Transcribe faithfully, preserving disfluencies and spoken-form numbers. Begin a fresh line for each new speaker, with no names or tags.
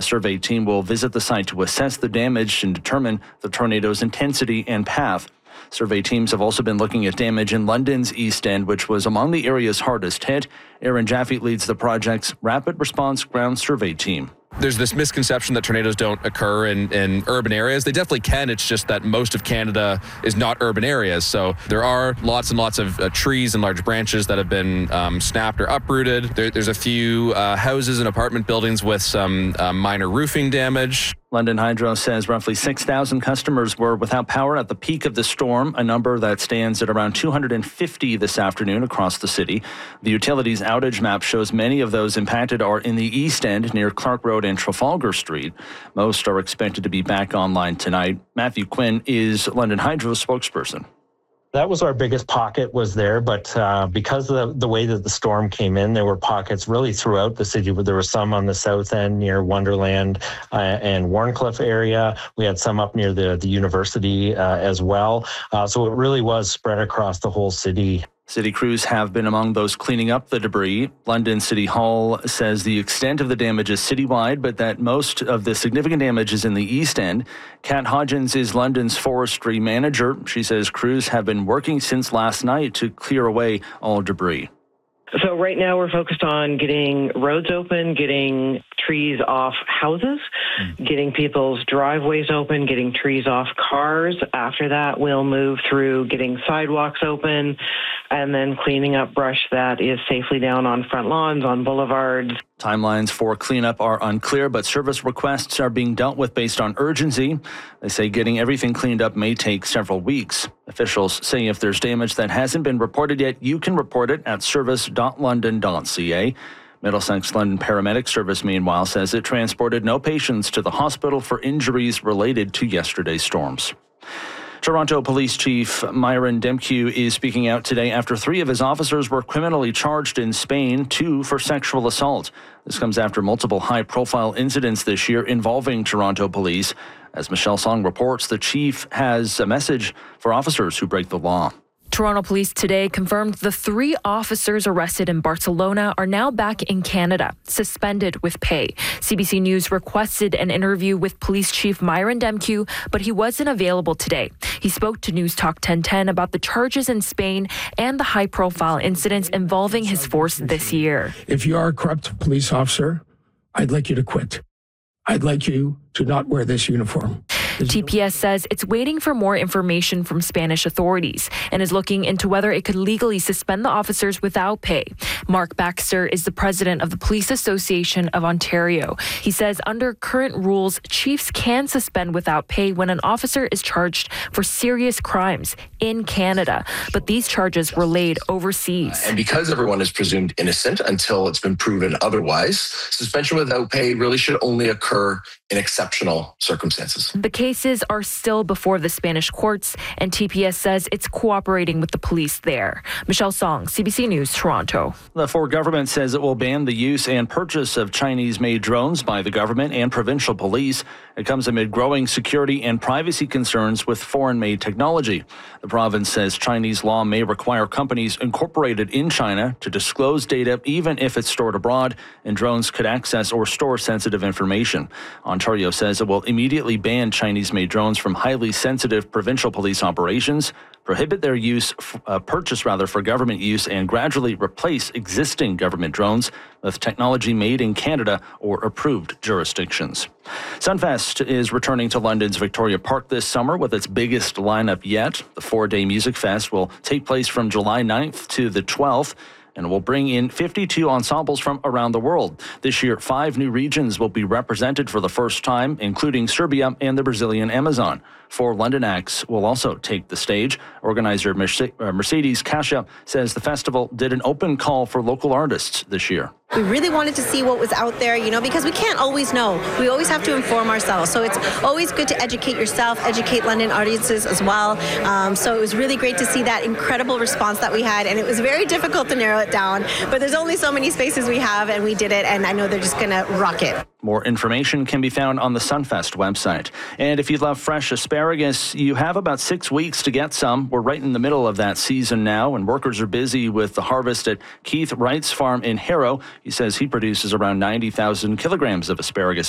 The survey team will visit the site to assess the damage and determine the tornado's intensity and path. Survey teams have also been looking at damage in London's East End, which was among the areas hardest hit. Aaron Jaffe leads the project's Rapid Response Ground Survey team.
There's this misconception that tornadoes don't occur in, in urban areas. They definitely can. It's just that most of Canada is not urban areas. So there are lots and lots of uh, trees and large branches that have been um, snapped or uprooted. There, there's a few uh, houses and apartment buildings with some uh, minor roofing damage.
London Hydro says roughly six thousand customers were without power at the peak of the storm, a number that stands at around two hundred fifty this afternoon across the city. The utilities outage map shows many of those impacted are in the East End near Clark Road and Trafalgar Street. Most are expected to be back online tonight. Matthew Quinn is London Hydro's spokesperson.
That was our biggest pocket was there, but uh, because of the, the way that the storm came in, there were pockets really throughout the city. There were some on the south end near Wonderland uh, and Warncliffe area. We had some up near the, the university uh, as well. Uh, so it really was spread across the whole city.
City crews have been among those cleaning up the debris. London City Hall says the extent of the damage is citywide, but that most of the significant damage is in the East End. Kat Hodgins is London's forestry manager. She says crews have been working since last night to clear away all debris.
So right now we're focused on getting roads open, getting trees off houses, mm. getting people's driveways open, getting trees off cars. After that, we'll move through getting sidewalks open and then cleaning up brush that is safely down on front lawns, on boulevards.
Timelines for cleanup are unclear, but service requests are being dealt with based on urgency. They say getting everything cleaned up may take several weeks. Officials say if there's damage that hasn't been reported yet, you can report it at service dot london dot c a. Middlesex London Paramedic Service, meanwhile, says it transported no patients to the hospital for injuries related to yesterday's storms. Toronto Police Chief Myron Demkiw is speaking out today after three of his officers were criminally charged in Spain, two for sexual assault. This comes after multiple high-profile incidents this year involving Toronto police. As Michelle Song reports, the chief has a message for officers who break the law.
Toronto police today confirmed the three officers arrested in Barcelona are now back in Canada, suspended with pay. C B C News requested an interview with Police Chief Myron Demkiw, but he wasn't available today. He spoke to News Talk ten ten about the charges in Spain and the high-profile incidents involving his force this year.
If you are a corrupt police officer, I'd like you to quit. I'd like you to not wear this uniform.
T P S says it's waiting for more information from Spanish authorities and is looking into whether it could legally suspend the officers without pay. Mark Baxter is the president of the Police Association of Ontario. He says under current rules, chiefs can suspend without pay when an officer is charged for serious crimes in Canada, but these charges were laid overseas.
And because everyone is presumed innocent until it's been proven otherwise, suspension without pay really should only occur in exceptional circumstances.
The cases are still before the Spanish courts, and T P S says it's cooperating with the police there. Michelle Song, C B C News, Toronto.
The Ford government says it will ban the use and purchase of Chinese-made drones by the government and provincial police. It comes amid growing security and privacy concerns with foreign-made technology. The province says Chinese law may require companies incorporated in China to disclose data even if it's stored abroad, and drones could access or store sensitive information. Ontario says it will immediately ban Chinese-made drones from highly sensitive provincial police operations, prohibit their use, uh, purchase rather, for government use, and gradually replace existing government drones with technology made in Canada or approved jurisdictions. Sunfest is returning to London's Victoria Park this summer with its biggest lineup yet. The four-day music fest will take place from July ninth to the twelfth. And will bring in fifty-two ensembles from around the world. This year, five new regions will be represented for the first time, including Serbia and the Brazilian Amazon. Four London acts will also take the stage. Organizer Mercedes Kasia says the festival did an open call for local artists this year.
We really wanted to see what was out there, you know, because we can't always know. We always have to inform ourselves. So it's always good to educate yourself, educate London audiences as well. Um, so it was really great to see that incredible response that we had. And it was very difficult to narrow it down. But there's only so many spaces we have, and we did it. And I know they're just going to rock it.
More information can be found on the Sunfest website. And if you love fresh asparagus, you have about six weeks to get some. We're right in the middle of that season now, and workers are busy with the harvest at Keith Wright's farm in Harrow. He says he produces around ninety thousand kilograms of asparagus